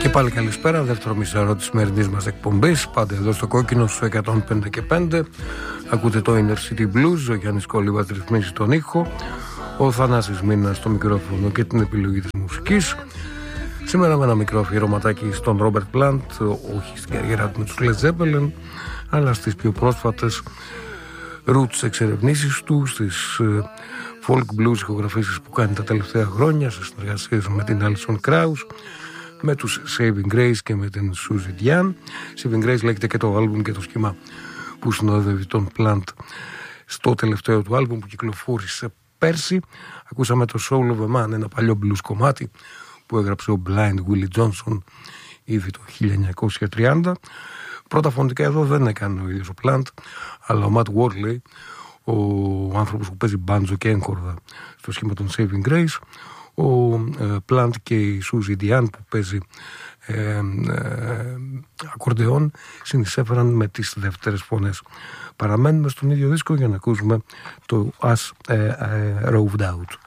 Και πάλι καλησπέρα, δεύτερο μισάρο της σημερινής μας εκπομπής. Πάντα εδώ στο Κόκκινο στους 105 και 5. Ακούτε το Inner City Blues, ο Γιάννης Κολίβας ρυθμίζει τον ήχο, ο Θανάσης Μήνας στο μικρόφωνο και την επιλογή της μουσικής. Σήμερα με ένα μικρό αφιερωματάκι στον Ρόμπερτ Πλάντ, όχι στην καριέρα του με τους Led Zeppelin, αλλά στις πιο πρόσφατες roots εξερευνήσεις του, στις folk blues ηχογραφήσεις που κάνει τα τελευταία χρόνια σε συνεργασίες με την Alison Krauss, με τους Saving Grace και με την Suzy Diane. Saving Grace λέγεται και το άλμπουμ και το σχήμα που συνοδεύει τον Plant στο τελευταίο του άλμπουμ που κυκλοφόρησε πέρσι. Ακούσαμε το Soul of a Man, ένα παλιό blues κομμάτι που έγραψε ο Blind Willie Johnson ήδη το 1930. Πρώτα φωνητικά εδώ δεν έκανε ο ίδιος ο Plant, αλλά ο Matt Worley, ο άνθρωπος που παίζει μπάντζο και έγχορδα στο σχήμα των Saving Grace, ο Plant και η Suzy Diane που παίζει ακορντεόν συνεισέφεραν με τις δεύτερες φωνές. Παραμένουμε στον ίδιο δίσκο για να ακούσουμε το As Roved Out.